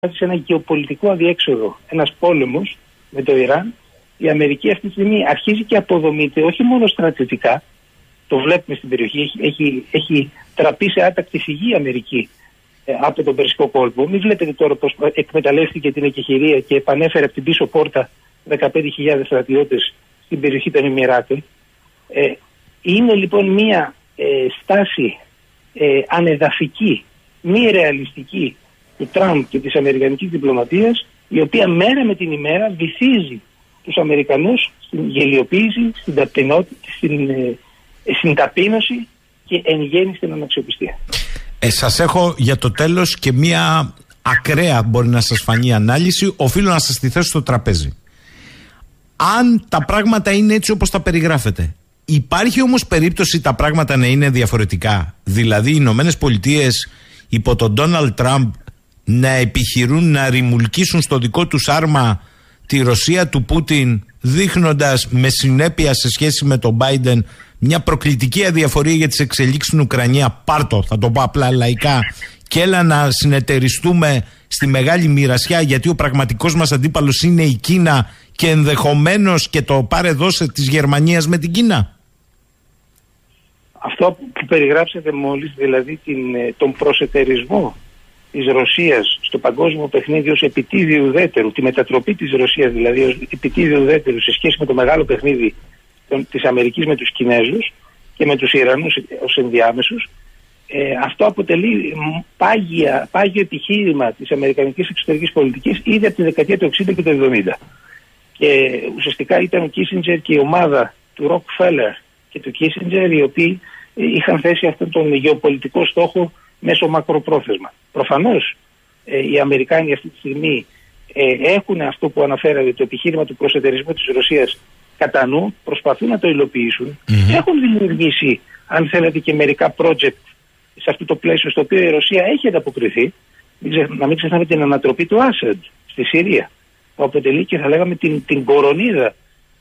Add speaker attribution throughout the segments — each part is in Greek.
Speaker 1: σε ένα γεωπολιτικό αδιέξοδο, ένας πόλεμος με το Ιράν, η Αμερική αυτή τη στιγμή αρχίζει και αποδομείται όχι μόνο στρατιωτικά, το βλέπουμε στην περιοχή, έχει τραπεί σε άτακτη φυγή η Αμερική από τον Περσικό κόλπο. Μην βλέπετε τώρα πως εκμεταλλεύτηκε την εκεχηρία και επανέφερε από την πίσω πόρτα 15.000 στρατιώτες στην περιοχή των Εμιράτων. Είναι λοιπόν μια στάση ανεδαφική, μη ρεαλιστική του Τραμπ και της αμερικανικής διπλωματίας, η οποία μέρα με την ημέρα βυθίζει τους Αμερικανούς στην γελιοποίηση, στην ταπείνωση και εν γέννη στην αναξιοπιστία.
Speaker 2: Σας έχω για το τέλος και μία ακραία, μπορεί να σας φανεί, ανάλυση. Οφείλω να σας τη θέσω στο τραπέζι. Αν τα πράγματα είναι έτσι όπως τα περιγράφετε, υπάρχει όμως περίπτωση τα πράγματα να είναι διαφορετικά? Δηλαδή οι Ηνωμένες Πολιτείες υπό τον Ντόναλντ Τραμπ να επιχειρούν να ρημουλκίσουν στο δικό τους άρμα τη Ρωσία του Πούτιν, δείχνοντας με συνέπεια σε σχέση με τον Μπάιντεν μια προκλητική αδιαφορία για τις εξελίξεις στην Ουκρανία? Πάρτο, θα το πω απλά λαϊκά, και έλα να συνεταιριστούμε στη μεγάλη μοιρασιά, γιατί ο πραγματικός μας αντίπαλος είναι η Κίνα και ενδεχομένως και το πάρε δώσε της Γερμανίας με την Κίνα.
Speaker 1: Αυτό που περιγράψατε μόλις, δηλαδή τον προσετερισμό της Ρωσίας στο παγκόσμιο παιχνίδι ως επιτίδιο ουδέτερου, τη μετατροπή της Ρωσίας δηλαδή ως επιτίδιο ουδέτερου σε σχέση με το μεγάλο παιχνίδι της Αμερικής με τους Κινέζους και με τους Ιρανούς ως ενδιάμεσους, αυτό αποτελεί πάγιο επιχείρημα της αμερικανικής εξωτερικής πολιτικής ήδη από τη δεκαετία του 60 και του 70. Και ουσιαστικά ήταν ο Κίσινджερ και η ομάδα του Ροκφέλερ και του Κίσινджερ οι οποίοι είχαν θέσει αυτόν τον γεωπολιτικό στόχο μέσω μακροπρόθεσμα. Προφανώς οι Αμερικάνοι αυτή τη στιγμή έχουν αυτό που αναφέρατε, το επιχείρημα του προσετερισμού της Ρωσίας κατά νου, προσπαθούν να το υλοποιήσουν. Έχουν δημιουργήσει, αν θέλετε, και μερικά project σε αυτό το πλαίσιο στο οποίο η Ρωσία έχει ανταποκριθεί. Να μην ξεχνάμε την ανατροπή του Άσαντ στη Συρία, που αποτελεί και θα λέγαμε την κορονίδα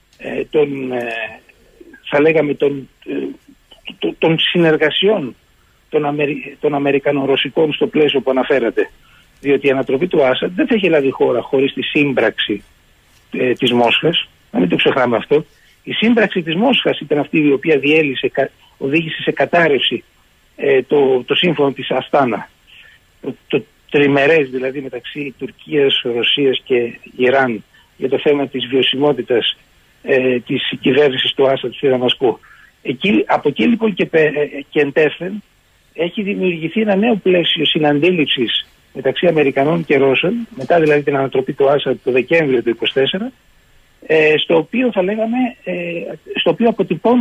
Speaker 1: των συνεργασιών των Αμερικανο-Ρωσικών στο πλαίσιο που αναφέρατε. Διότι η ανατροπή του Άσαντ δεν θα έχει λάβει χώρα χωρίς τη σύμπραξη της Μόσχας. Να μην το ξεχνάμε αυτό. Η σύμπραξη της Μόσχας ήταν αυτή η οποία οδήγησε σε κατάρρευση το σύμφωνο της Αστάνα. Το τριμερές δηλαδή μεταξύ Τουρκίας, Ρωσίας και Ιράν για το θέμα της βιωσιμότητας της κυβέρνησης του Άσαντ στη Δαμασκό. Από εκεί λοιπόν και εντεύθεν έχει δημιουργηθεί ένα νέο πλαίσιο συναντήληψης μεταξύ Αμερικανών και Ρώσων, μετά δηλαδή την ανατροπή του Άσαντ το Δεκέμβριο του 2024, στο οποίο θα λέγαμε, στο οποίο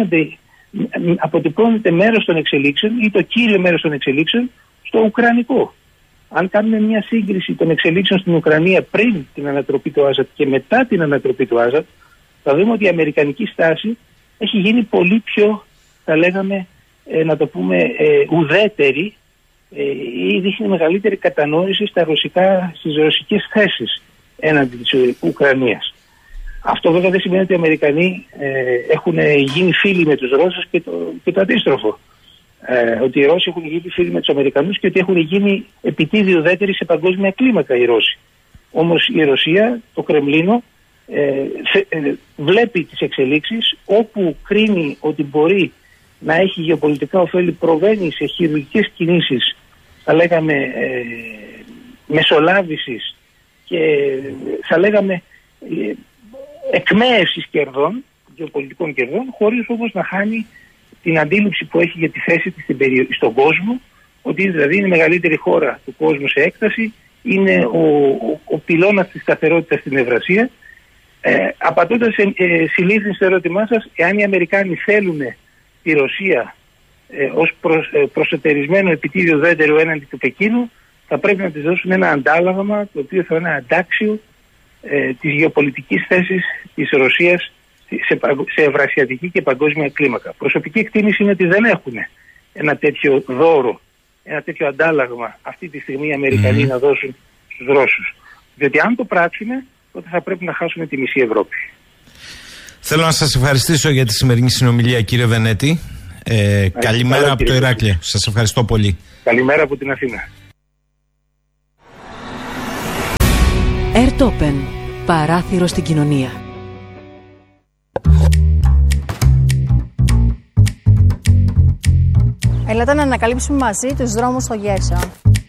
Speaker 1: αποτυπώνεται μέρος των εξελίξεων ή το κύριο μέρος των εξελίξεων στο Ουκρανικό. Αν κάνουμε μια σύγκριση των εξελίξεων στην Ουκρανία πριν την ανατροπή του Άσαντ και μετά την ανατροπή του Άσαντ, θα δούμε ότι η αμερικανική στάση έχει γίνει πολύ πιο, θα λέγαμε, να το πούμε, ουδέτερη ή δείχνει μεγαλύτερη κατανόηση στις ρωσικές θέσεις έναντι της Ουκρανίας. Αυτό βέβαια δεν σημαίνει ότι οι Αμερικανοί έχουν γίνει φίλοι με τους Ρώσους και το αντίστροφο. Ότι οι Ρώσοι έχουν γίνει φίλοι με τους Αμερικανούς και ότι έχουν γίνει επιτίδιο ουδέτεροι σε παγκόσμια κλίμακα οι Ρώσοι. Όμως η Ρωσία, το Κρεμλίνο, βλέπει τις εξελίξεις, όπου κρίνει ότι μπορεί να έχει γεωπολιτικά ωφέλη, προβαίνει σε χειρουργικές κινήσεις, θα λέγαμε μεσολάβησης και θα λέγαμε εκμέευσης κερδών, γεωπολιτικών κερδών, χωρίς όμως να χάνει την αντίληψη που έχει για τη θέση της στον κόσμο, ότι δηλαδή είναι η μεγαλύτερη χώρα του κόσμου σε έκταση, είναι ο πυλώνας της σταθερότητας στην Ευρασία. Απαντώντας συλλήφθη στο ερώτημά σας, εάν οι Αμερικάνοι θέλουν τη Ρωσία ως προσετερισμένο επιτίδιο ουδέτερο έναντι του Πεκίνου, θα πρέπει να της δώσουν ένα αντάλλαγμα το οποίο θα είναι αντάξιο της γεωπολιτικής θέσης της Ρωσίας σε ευρασιατική και παγκόσμια κλίμακα. Προσωπική εκτίμηση είναι ότι δεν έχουν ένα τέτοιο δώρο, ένα τέτοιο αντάλλαγμα αυτή τη στιγμή οι Αμερικανοί να δώσουν στους Ρώσους. Διότι αν το πράξουν, τότε θα πρέπει να χάσουν τη μισή Ευρώπη. Θέλω να σας ευχαριστήσω για τη σημερινή συνομιλία, κύριε Βενέτη. Καλημέρα από το Ηράκλειο. Σας ευχαριστώ πολύ. Καλημέρα από την Αθήνα.
Speaker 3: Airtopen. Παράθυρο στην κοινωνία.
Speaker 4: Έλατε να ανακαλύψουμε μαζί τους δρόμους των γεύσεων.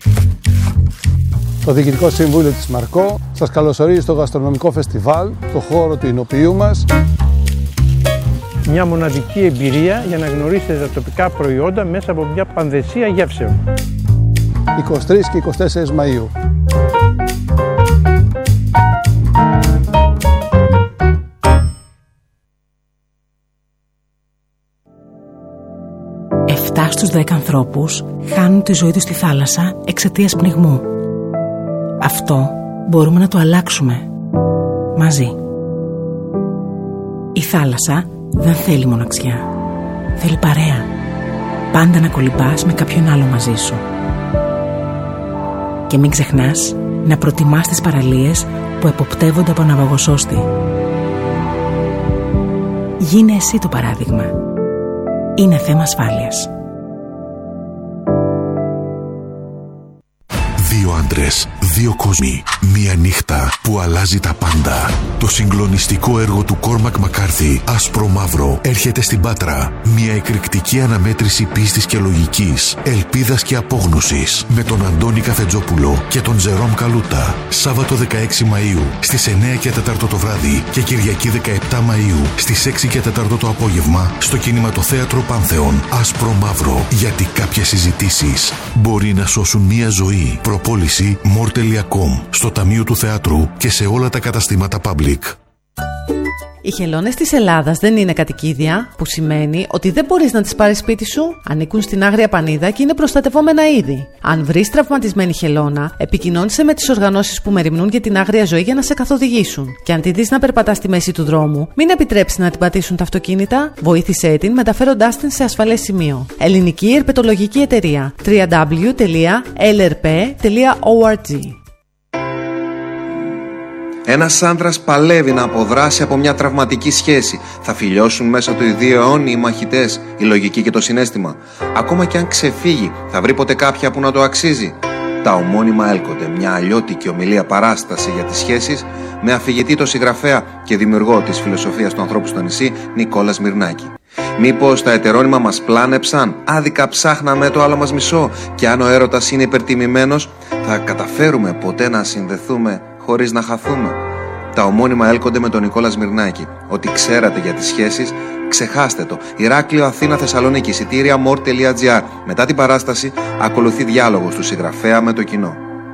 Speaker 5: Το Διοικητικό Συμβούλιο της Μαρκό σας καλωσορίζει στο γαστρονομικό φεστιβάλ, το χώρο του εινοποιείου μας.
Speaker 6: Μια μοναδική εμπειρία για να γνωρίσετε τα τοπικά προϊόντα μέσα από μια πανδεσία γεύσεων.
Speaker 5: 23 και 24 Μαΐου.
Speaker 7: Εφτά στους 10 ανθρώπους χάνουν τη ζωή τους στη θάλασσα εξαιτίας πνιγμού. Αυτό μπορούμε να το αλλάξουμε. Μαζί. Η θάλασσα δεν θέλει μοναξιά. Θέλει παρέα. Πάντα να κολυμπάς με κάποιον άλλο μαζί σου. Και μην ξεχνάς να προτιμάς τις παραλίες που εποπτεύονται από ναυαγοσώστη. Γίνε εσύ το παράδειγμα. Είναι θέμα ασφάλειας.
Speaker 8: Δύο άντρες, δύο κόσμοι, μία νύχτα που αλλάζει τα πάντα. Το συγκλονιστικό έργο του Κόρμακ Μακάρθι, Άσπρο Μαύρο, έρχεται στην Πάτρα. Μία εκρηκτική αναμέτρηση πίστης και λογικής, ελπίδας και απόγνωσης, με τον Αντώνη Καφετζόπουλο και τον Τζερόμ Καλούτα. Σάββατο 16 Μαΐου στις 9 και 4 το βράδυ και Κυριακή 17 Μαΐου στις 6 και 4 το απόγευμα στο Κινηματοθέατρο Πάνθεον. Άσπρο Μαύρο, γιατί κάποιες συζητήσεις μπορεί να σώσουν μία ζωή. Προπόληση more.com, στο Ταμείο του Θεάτρου και σε όλα τα καταστήματα Public.
Speaker 9: Οι χελώνες της Ελλάδας δεν είναι κατοικίδια, που σημαίνει ότι δεν μπορείς να τις πάρεις σπίτι σου. Ανήκουν στην Άγρια Πανίδα και είναι προστατευόμενα είδη. Αν βρεις τραυματισμένη χελώνα, επικοινώνησε με τις οργανώσεις που μεριμνούν για την άγρια ζωή για να σε καθοδηγήσουν. Και αν τη δεις να περπατά στη μέση του δρόμου, μην επιτρέψεις να την πατήσουν τα αυτοκίνητα. Βοήθησέ την μεταφέροντάς την σε ασφαλές σημείο. Ελληνική Ερπετολογική Εταιρεία. www.lrp.org.
Speaker 10: Ένας άντρας παλεύει να αποδράσει από μια τραυματική σχέση. Θα φιλιώσουν μέσα του οι δύο αιώνιοι μαχητές, η λογική και το συναίσθημα. Ακόμα και αν ξεφύγει, θα βρει ποτέ κάποια που να το αξίζει. Τα ομώνυμα έλκονται, μια αλλιώτικη ομιλία παράσταση για τις σχέσεις, με αφηγητή το συγγραφέα και δημιουργό της φιλοσοφίας του ανθρώπου στο νησί, Νικόλα Σμυρνάκη. Μήπως τα ετερόνυμα μας πλάνεψαν, άδικα ψάχναμε το άλλο μας μισό, και αν ο έρωτας είναι υπερτιμημένος, θα καταφέρουμε ποτέ να συνδεθούμε χωρίς να χαθούμε? Τα ομώνυμα έλκονται με τον Νικόλα Σμυρνάκη. Ό,τι ξέρατε για τις σχέσεις, ξεχάστε το. Ηράκλειο, Αθήνα, Θεσσαλονίκη, εισιτήρια more.gr. Μετά την παράσταση ακολουθεί διάλογος του συγγραφέα με το κοινό.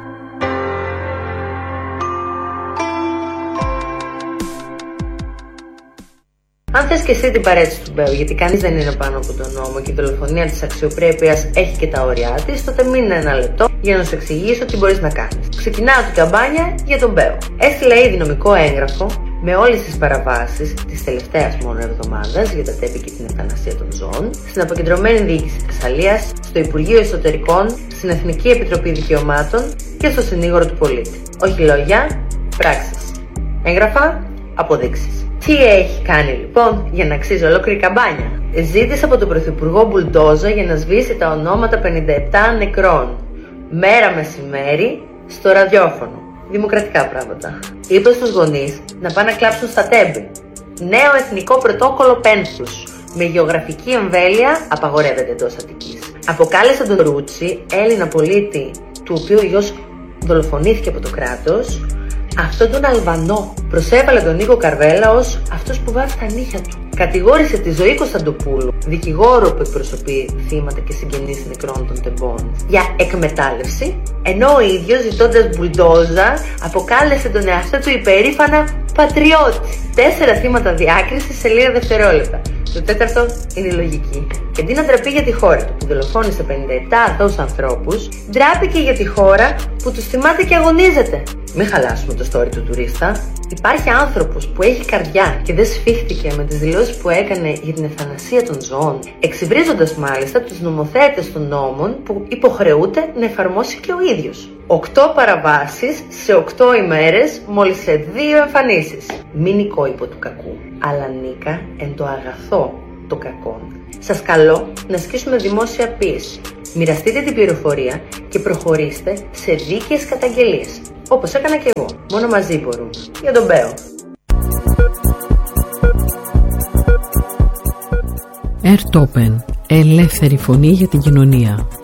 Speaker 11: Αν θες και εσύ την παρέτηση του Μπέου, γιατί κανείς δεν είναι πάνω από τον νόμο και η δολοφονία της αξιοπρέπειας έχει και τα όρια της, τότε μείνε ένα λεπτό για να σου εξηγήσω τι μπορείς να κάνεις. Ξεκινάω την καμπάνια για τον Μπέου. Έστειλα ήδη νομικό έγγραφο με όλες τις παραβάσεις της τελευταίας μόνο εβδομάδας για τα τέμπη και την ευθανασία των ζώων, στην αποκεντρωμένη διοίκηση Θεσσαλίας, στο Υπουργείο Εσωτερικών, στην Εθνική Επιτροπή Δικαιωμάτων και στο συνήγορο του πολίτη. Όχι λόγια, πράξεις. Έγγραφα, αποδείξεις. Τι έχει κάνει λοιπόν για να αξίζει ολόκληρη καμπάνια? Ζήτησε από τον Πρωθυπουργό μπουλντόζα για να σβήσει τα ονόματα 57 νεκρών. Μέρα μεσημέρι στο ραδιόφωνο. Δημοκρατικά πράγματα. Είπε στους γονείς να πάνε να κλάψουν στα τέμπη. Νέο εθνικό πρωτόκολλο πένθους. Με γεωγραφική εμβέλεια απαγορεύεται εντός Αττικής. Αποκάλεσε τον Ρούτσι, Έλληνα πολίτη, του οποίου ο γιος δολοφονήθηκε από το κράτος, αυτόν τον Αλβανό. Προσέβαλε τον Νίκο Καρβέλα ως αυτός που βάζει τα νύχια του. Κατηγόρησε τη Ζωή Κωνσταντοπούλου, δικηγόρο που εκπροσωπεί θύματα και συγγενείς νεκρών των τεμπών, για εκμετάλλευση, ενώ ο ίδιος, ζητώντας μπουλντόζα, αποκάλεσε τον εαυτό του υπερήφανα πατριώτη. 4 θύματα διάκρισης σε λίγα δευτερόλεπτα. Το τέταρτο είναι η λογική. Και αντί να ντραπεί για τη χώρα του που δολοφόνησε 57 αθώους ανθρώπους, ντράπηκε για τη χώρα που τους θυμάται και αγωνίζεται. Μην χαλάσουμε το story του τουρίστα. Υπάρχει άνθρωπος που έχει καρδιά και δεν σφίχτηκε με τις δηλώσεις που έκανε για την ευθανασία των ζώων, εξυβρίζοντας μάλιστα τους νομοθέτες των νόμων που υποχρεούται να εφαρμόσει και ο ίδιος. 8 παραβάσεις σε 8 ημέρες, μόλις σε 2 εμφανίσεις. Μην νικόϊπο του κακού, αλλά νίκα εν το αγαθό το κακό. Σας καλώ να ασκήσουμε δημόσια πίεση. Μοιραστείτε την πληροφορία και προχωρήστε σε δίκαιες καταγγελίες. Όπως έκανα και εγώ. Μόνο μαζί μπορούμε. Για τον Μπέο.
Speaker 3: Ερτόπεν. Ελεύθερη φωνή για την κοινωνία.